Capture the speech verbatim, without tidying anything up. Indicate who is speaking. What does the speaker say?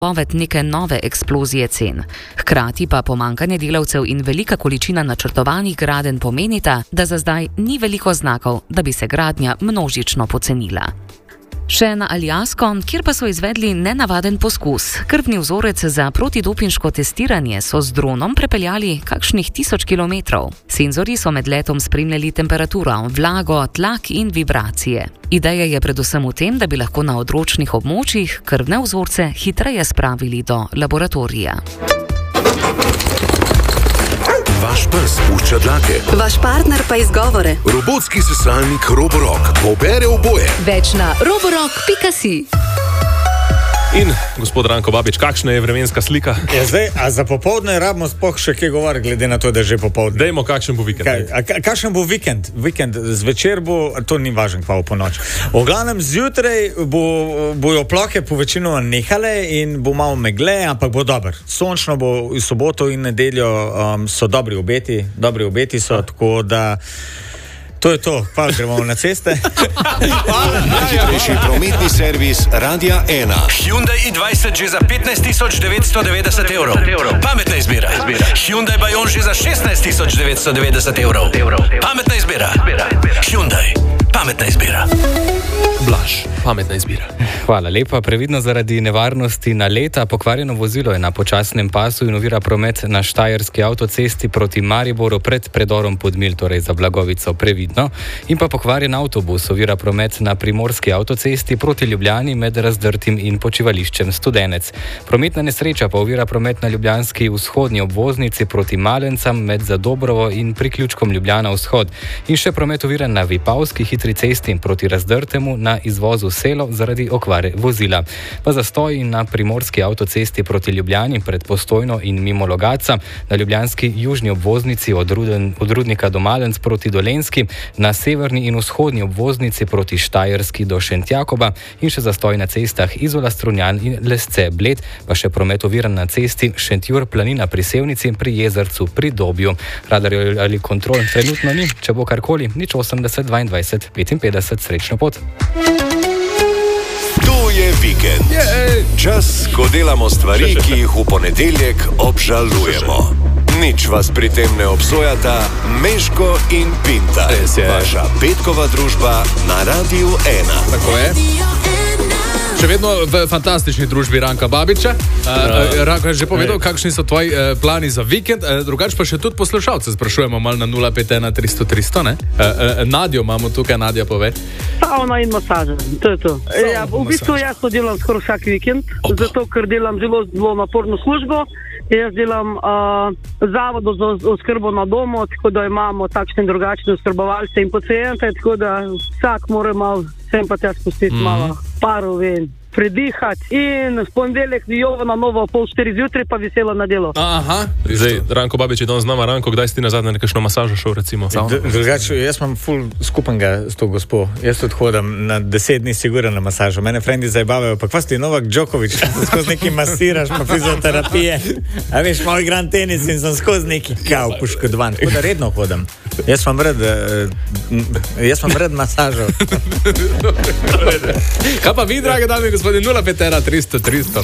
Speaker 1: poved neke nove eksplozije cen. Hkrati pa pomankanje delavcev in velika količina načrtovanih gradenj pomenita, da za zdaj ni veliko znakov, da bi se gradnja množično pocenila. Še na Aljasko, kjer pa so izvedli nenavaden poskus. Krvni vzorec za protidopinško testiranje so z dronom prepeljali kakšnih tisoč kilometrov. Senzorji so med letom spremljali temperaturo, vlago, tlak in vibracije. Ideja je predvsem v tem, da bi lahko na odročnih območjih krvne vzorce hitreje spravili do laboratorija.
Speaker 2: Vaš pes pušča dlake.
Speaker 3: Vaš partner pa izgovore.
Speaker 2: Robotski sesalnik Roborock pobere oboje.
Speaker 3: Več na roborock pika si.
Speaker 4: In, gospod Ranko Babič, kakšna je vremenska slika?
Speaker 5: Ja, zdaj, a za popoldne rabimo sploh še kaj govoriti, glede na to, da je že popoldne.
Speaker 4: Dajmo, kakšen bo vikend.
Speaker 5: Kaj, a, kakšen bo vikend? Vikend, zvečer bo, to ni važno, pa v ponoč. V glavnem, zjutraj bo, bojo plohe po večino nehale in bo malo megle, ampak bo dober. Sončno bo v soboto in nedeljo, um, so dobri obeti, dobri obeti so, tako da to je to, pa gremo na ceste.
Speaker 2: Najhitrejši prometni servis Radia ena.
Speaker 6: Hyundai i dvajset že za petnajst tisoč devetsto devetdeset evrov. Pametna izbira. Hyundai Bayon že za šestnajst tisoč devetsto devetdeset evrov. Pametna izbira. Hyundai. Pametna izbira.
Speaker 4: Blaž, pametna izbira.
Speaker 7: Hvala lepa. Previdno zaradi nevarnosti naleta. Pokvarjeno vozilo je na počasnem pasu in ovira promet na štajerski avtocesti proti Mariboru pred predorom Podmilj, torej za Blagovico, previdno. In pa pokvarjen avtobus ovira promet na primorski avtocesti proti Ljubljani med Razdrtim in počivališčem Studenec. Prometna nesreča pa ovira promet na ljubljanski vzhodni obvoznici proti Malencam med Zadobrovo in priključkom Ljubljana vzhod. In še promet oviran na Vipavski hitri cesti proti Razdrtemu na izvozu Selo zaradi okvare vozila. Pa zastoj na primorski avtocesti proti Ljubljani pred Postojno in mimo Logatca, na ljubljanski južni obvoznici od, Ruden, od Rudnika do Malenc proti Dolenjski, na severni in vzhodni obvoznici proti Štajerski do Šentjakoba in še zastoj na cestah Izola, Strunjan in Lesce Bled, pa še promet oviran na cesti Šentjur Planina pri Sevnici pri Jezercu pri Dobju. Radarjev ali kontrol trenutno ni, če bo karkoli, nič osemdeset dvaindvajset petinpetdeset, srečno pot.
Speaker 2: To je vikend.
Speaker 4: Jej.
Speaker 2: Čas, ko delamo stvari, ki jih v ponedeljek obžalujemo. Nič vas pri tem ne obsojata Meško in Pinta. Vaša petkova družba na Radiu ena.
Speaker 4: Tako je. Še vedno v fantastični družbi Ranka Babiča. Uh, Ranko je že povedal, Ej. kakšni so tvoji uh, plani za vikend. Uh, drugač pa še tudi poslušalce sprašujemo malo na nula pet ena tristo tristo, ne? Uh, uh, Nadjo imamo tukaj, Nadja pove.
Speaker 8: Savna in masaža, to je to. Ja, v bistvu jaz to delam skoraj vsak vikend, Opa. zato ker delam zelo, zelo naporno službo. Jaz delam uh, zavodu za oskrbo na domu, tako da imamo takšne drugačne oskrbovalce in pacijente, tako da vsak mora malo sem pa tja spustiti mm. malo paru ven, predihati in v ponedeljek vijovo na novo pol štiri zjutraj pa veselo na delo.
Speaker 4: Aha. Zdaj, Ranko Babič je danes z nama. Ranko, kdaj si ti nazadnje nekakšno masažo šel, recimo?
Speaker 5: Drugače, jaz imam ful skupenga s to gospo. Jaz tudi hodam na deset dni sigurno na masažo. Mene frendi zajebavajo, pa kva si Novak Djokovic, skozi neki masiraš, pa fizioterapije. A veš, malo igram tenis in sem skozi neki kao poškodovan. Tako da redno hodam. Jaz vam red, jaz vam red masažo.
Speaker 4: Kaj pa vi, drage dame in gospodje, nula pet ena tristo tristo?